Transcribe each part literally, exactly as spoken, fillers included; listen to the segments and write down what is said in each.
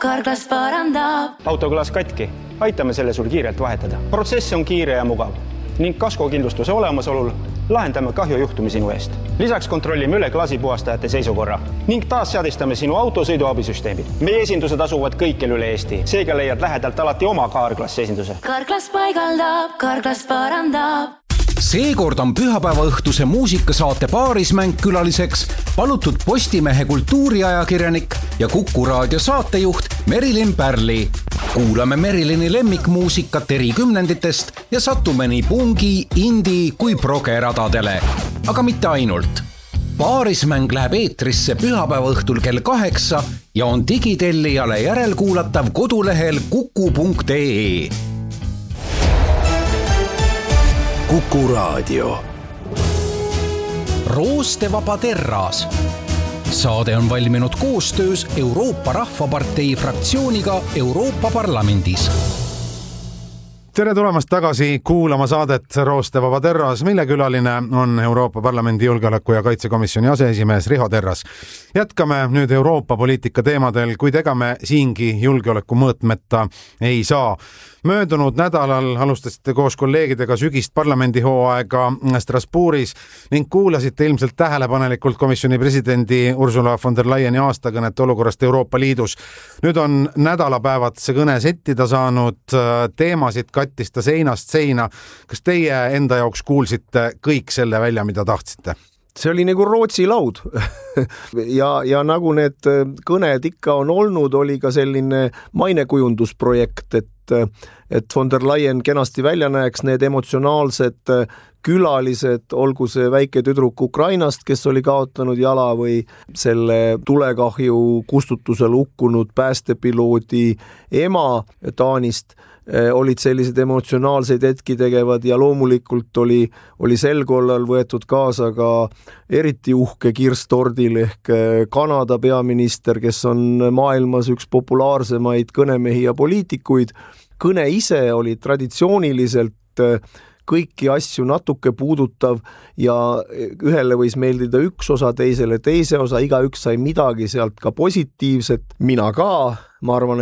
Carglass parandab. Autoklaas katki, aitame selle sul kiirelt vahetada. Protsess on kiire ja mugav ning kaskokindlustuse olemasolul lahendame kahjujuhtumi sinu eest. Lisaks kontrollime üle klaasipuhastajate seisukorra ning taas seadistame sinu auto sõiduabisüsteemid. Meie esindused asuvad kõikjal üle Eesti, seega leiad lähedalt alati oma Carglass esinduse. Carglass paigaldab, Carglass parandab. Seekord on pühapäeva õhtuse muusikasaate Paarismäng külaliseks palutud Postimehe kultuuriajakirjanik ja Kuku raadio saatejuht Merilin Pärli. Kuulame Merilini lemmikmuusikat eri kümnenditest ja satume nii pungi, indi kui progeradadele. Aga mitte ainult. Paarismäng läheb eetrisse pühapäeva õhtul kell kaheksa ja on digitellijale järelkuulatav kodulehel kuku punkt ee. Kuku raadio. Roostevaba terras. Saade on valminud koostöös Euroopa Rahvapartei fraktsiooniga Euroopa Parlamendis. Tere tulemast tagasi kuulama saadet Roostevaba terras, mille külaline on Euroopa Parlamendi julgeoleku- ja kaitsekomisjoni aseesimees Riho Terras. Jätkame nüüd Euroopa poliitika teemadel, kuid ega me siingi julgeoleku mõõtmeta ei saa. Möödunud nädalal alustasite koos kolleegidega sügist parlamendihooaega Strasbourgis ning kuulasite ilmselt tähelepanelikult komisjoni presidendi Ursula von der Leyeni aastakõnet olukorrast Euroopa Liidus. Nüüd on nädalapäevad see kõne settida saanud, teemasid kattista seinast seina. Kas teie enda jaoks kuulsite kõik selle välja, mida tahtsite? See oli nagu Rootsi laud ja, ja nagu need kõned ikka on olnud, oli ka selline mainekujundusprojekt, et, et von der Leyen kenasti välja näeks, need emotsionaalsed külalised, olgu see väike tüdruk Ukrainast, kes oli kaotanud jala või selle tulekahju kustutusel hukkunud päästepiloodi ema Taanist, olid sellised emotsionaalseid hetki tegevad ja loomulikult oli, oli sel korral võetud kaasa ka eriti uhke Kirst Tordil ehk Kanada peaminister, kes on maailmas üks populaarsemaid kõnemehi ja poliitikuid. Kõne ise oli traditsiooniliselt kõiki asju natuke puudutav ja ühele võis meeldida üks osa, teisele teise osa, iga üks sai midagi sealt ka positiivset. Mina ka, ma arvan,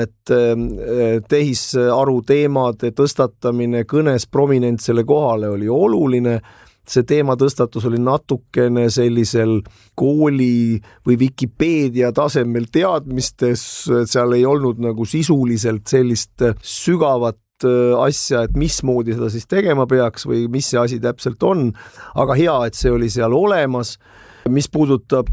et tehisaru teemade tõstatamine kõnes prominentsele kohale oli oluline. See teema tõstatus oli natukene sellisel kooli või Wikipeedia tasemel teadmistes, seal ei olnud nagu sisuliselt sellist sügavat asja, et mismoodi seda siis tegema peaks või mis see asi täpselt on, aga hea, et see oli seal olemas. Mis puudutab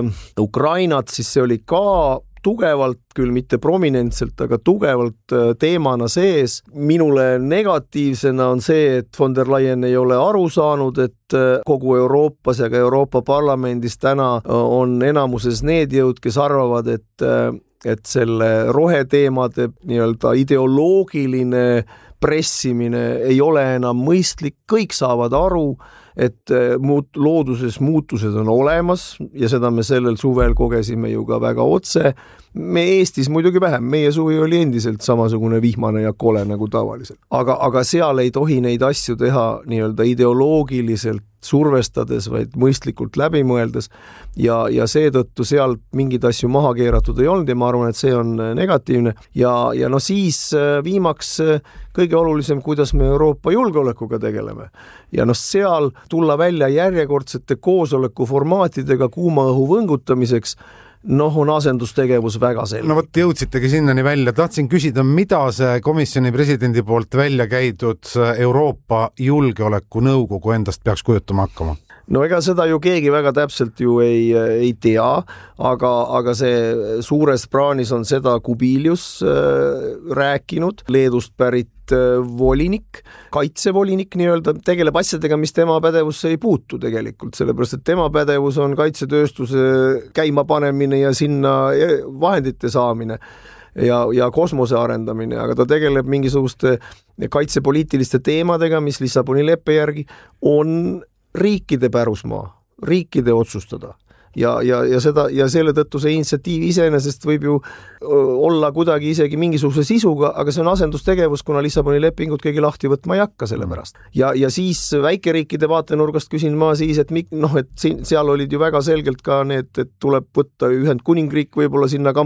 Ukrainat, siis see oli ka tugevalt, küll mitte prominentselt, aga tugevalt teemana sees. Minule negatiivsena on see, et von der Leyen ei ole aru saanud, et kogu Euroopas ja ka Euroopa Parlamendis täna on enamuses need jõud, kes arvavad, et et selle roheteemade nii-öelda ideoloogiline pressimine ei ole enam mõistlik. Kõik saavad aru, et muut, looduses muutused on olemas ja seda me sellel suvel kogesime ju ka väga otse. Me Eestis muidugi vähem, meie suvi oli endiselt samasugune vihmane ja kole nagu tavaliselt. Aga, aga seal ei tohi neid asju teha nii-öelda ideoloogiliselt survestades, vaid mõistlikult läbi mõeldes ja, ja seetõttu sealt mingid asju maha keeratud ei olnud ja ma arvan, et see on negatiivne. Ja, ja no siis viimaks kõige olulisem, kuidas me Euroopa julgeolekuga tegeleme. Ja no seal tulla välja järjekordsete koosoleku formaatidega kuuma õhu võngutamiseks, noh, on asendustegevus väga selge. No võt jõudsitegi sinnani välja. Tahtsin küsida, mida see komisjoni presidendi poolt välja käidud Euroopa julgeoleku nõukogu endast peaks kujutama hakkama? No ega seda ju keegi väga täpselt ju ei, ei tea, aga, aga see suures praanis on seda Kubilius äh, rääkinud, Leedust pärit äh, volinik, kaitsevolinik nii-öelda, tegeleb asjadega, mis tema pädevusse ei puutu tegelikult, sellepärast, et tema pädevus on kaitsetööstuse käima panemine ja sinna vahendite saamine ja, ja kosmose arendamine, aga ta tegeleb mingisuguste kaitsepoliitiliste teemadega, mis Lissaboni leppe järgi on riikide pärusmaa, riikide otsustada. Ja, ja, ja, seda, ja selle tõttu see initsiatiiv iseenesest võib ju olla kuidagi isegi mingisuguse sisuga, aga see on asendustegevus, kuna Lissaboni lepingut keegi lahti võtma ei hakka selle pärast. Ja, ja siis väikeriikide vaatenurgast küsin ma siis, et, noh, et siin, seal olid ju väga selgelt ka need, et tuleb võtta Ühendkuningriik võib-olla sinna